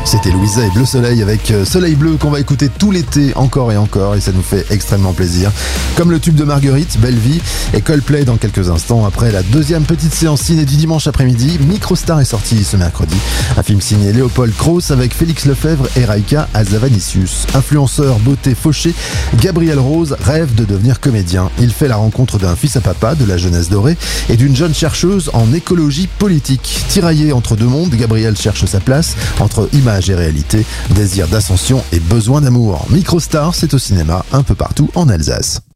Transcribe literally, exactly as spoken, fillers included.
C'était Louisa et Bleu Soleil avec Soleil Bleu qu'on va écouter tout l'été encore et encore et ça nous fait extrêmement plaisir. Comme le tube de Marguerite, Belle Vie et Coldplay dans quelques instants. Après la deuxième petite séance ciné du dimanche après-midi, Microstar est sorti ce mercredi. Un film signé Léopold Krauss avec Félix Lefebvre et Raïka Alzavanicius. Influenceur beauté fauché, Gabriel Rose rêve de devenir comédien. Il fait la rencontre d'un fils à papa de la jeunesse dorée et d'une jeune chercheuse en écologie politique. Tiraillé entre deux mondes, Gabriel cherche sa place entre image et réalité, désir d'ascension et besoin d'amour. Microstar, c'est au cinéma un peu partout en Alsace.